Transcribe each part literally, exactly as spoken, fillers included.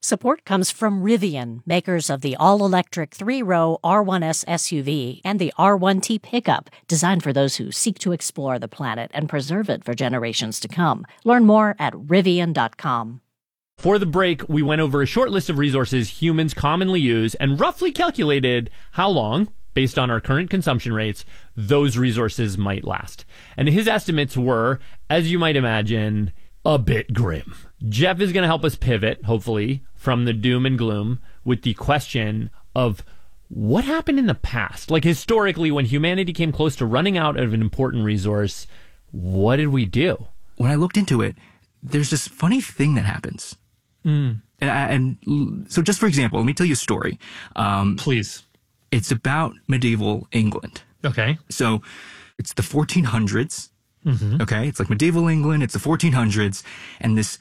Support comes from Rivian, makers of the all-electric three-row R one S S U V and the R one T pickup, designed for those who seek to explore the planet and preserve it for generations to come. Learn more at rivian dot com. For the break, we went over a short list of resources humans commonly use and roughly calculated how long, based on our current consumption rates, those resources might last. And his estimates were, as you might imagine, a bit grim. Jeff is going to help us pivot, hopefully, from the doom and gloom with the question of what happened in the past? Like, historically, when humanity came close to running out of an important resource, what did we do? When I looked into it, there's this funny thing that happens. Mm. And, I, and so just for example, let me tell you a story. Um, Please. It's about medieval England. Okay. So it's the fourteen hundreds. Mm-hmm. Okay. It's like medieval England. It's the fourteen hundreds. And this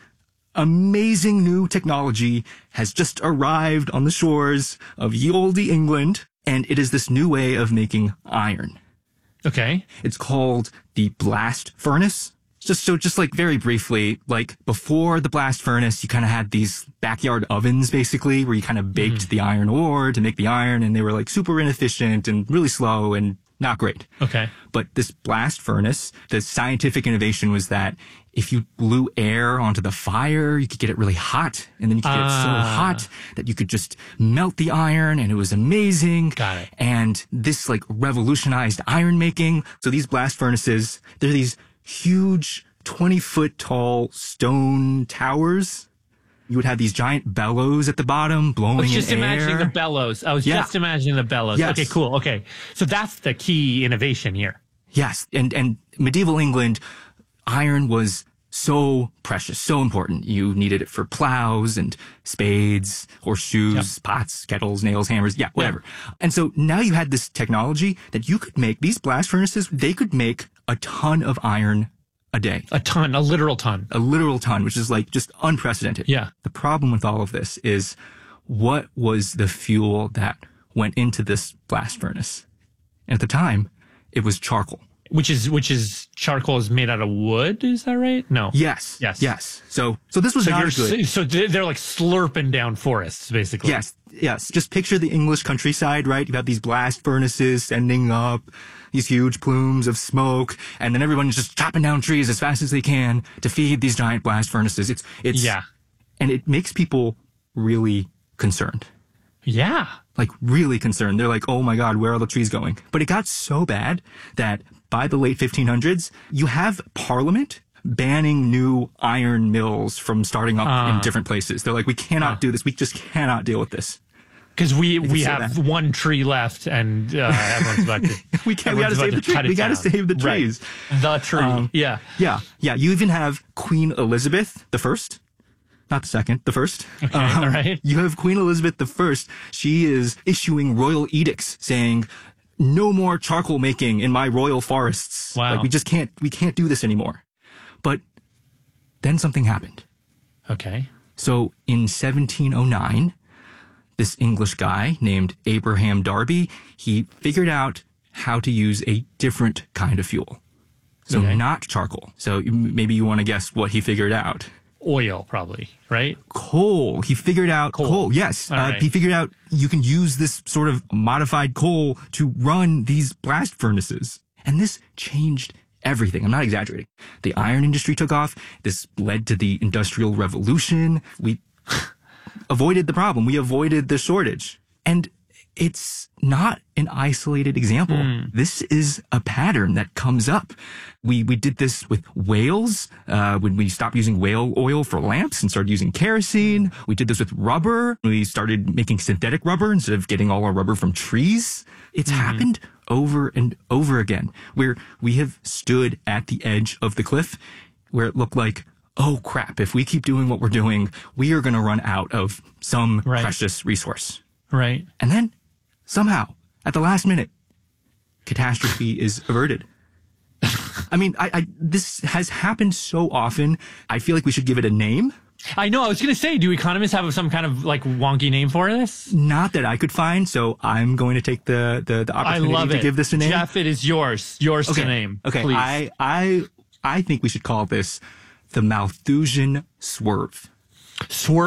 amazing new technology has just arrived on the shores of ye olde England. And it is this new way of making iron. Okay. It's called the blast furnace. Just so, just like very briefly, like before the blast furnace, you kind of had these backyard ovens, basically, where you kind of baked mm. the iron ore to make the iron, and they were like super inefficient and really slow and not great. Okay. But this blast furnace, the scientific innovation was that if you blew air onto the fire, you could get it really hot, and then you could get uh. it so hot that you could just melt the iron, and it was amazing. Got it. And this like revolutionized iron making. So these blast furnaces, they're these huge twenty foot tall stone towers. You would have these giant bellows at the bottom blowing in air. I was just imagining the bellows. I was yeah. just imagining the bellows. Yes. Okay, cool. Okay. So that's the key innovation here. Yes. And, and medieval England, iron was so precious, so important. You needed it for plows and spades, horseshoes, yep. pots, kettles, nails, hammers, yeah, whatever. Yep. And so now you had this technology that you could make, these blast furnaces, they could make a ton of iron a day. A ton, a literal ton. A literal ton, which is like just unprecedented. Yeah. The problem with all of this is what was the fuel that went into this blast furnace? And at the time, it was charcoal. Which is, which is, charcoal is made out of wood, is that right? No. Yes. Yes. Yes. So, so this was so not you're, good. So they're like slurping down forests, basically. Yes. Yes. Just picture the English countryside, right? You have these blast furnaces sending up these huge plumes of smoke, and then everyone's just chopping down trees as fast as they can to feed these giant blast furnaces. It's, it's, yeah. And it makes people really concerned. Yeah. Like really concerned. They're like, oh my God, where are the trees going? But it got so bad that by the late fifteen hundreds, you have Parliament banning new iron mills from starting up uh, in different places. They're like, we cannot uh, do this. We just cannot deal with this. Because we, we have that. one tree left, and uh, everyone's about to. we can't. We got to save the trees. We got to save the trees. Right. The tree. Um, yeah. Yeah. Yeah. You even have Queen Elizabeth the First. Not the second, the first. Okay, um, all right. You have Queen Elizabeth the First. She is issuing royal edicts saying, no more charcoal making in my royal forests. Wow. Like, we just can't, we can't do this anymore. But then something happened. Okay. So in seventeen oh nine, this English guy named Abraham Darby, he figured out how to use a different kind of fuel. So okay. not charcoal. So maybe you want to guess what he figured out. Oil, probably, right? Coal. He figured out coal. coal yes. Uh, right. He figured out you can use this sort of modified coal to run these blast furnaces. And this changed everything. I'm not exaggerating. The iron industry took off. This led to the Industrial Revolution. We avoided the problem. We avoided the shortage. And it's not an isolated example. Mm. This is a pattern that comes up. We we did this with whales uh, when we stopped using whale oil for lamps and started using kerosene. We did this with rubber. We started making synthetic rubber instead of getting all our rubber from trees. It's mm. happened over and over again, where we have stood at the edge of the cliff where it looked like, oh crap, if we keep doing what we're doing, we are going to run out of some right. precious resource. Right. And then somehow, at the last minute, catastrophe is averted. I mean, I, I, this has happened so often. I feel like we should give it a name. I know. I was going to say, do economists have some kind of like wonky name for this? Not that I could find. So I'm going to take the the, the opportunity I love to it. give this a name. Jeff, it is yours. Yours okay. to name. Okay. Please. I I I think we should call this the Malthusian swerve. Swerve.